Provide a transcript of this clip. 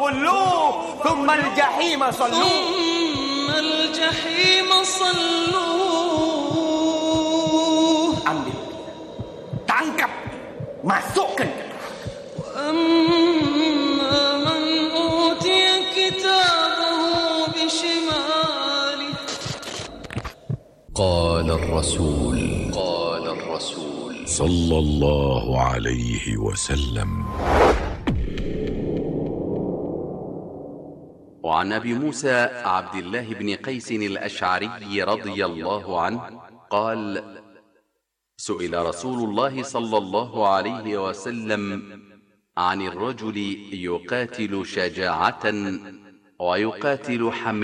فغلوه ثم الجحيم صلوه. ثم الجحيم صلوه. Ambil, tangkap, masukkan. وأما من أوتي كتابه بشماله. قال الرسول صلى الله عليه وسلم. وعن أبي موسى عبد الله بن قيس الأشعري رضي الله عنه قال: سئل رسول الله صلى الله عليه وسلم عن الرجل يقاتل شجاعة ويقاتل حمية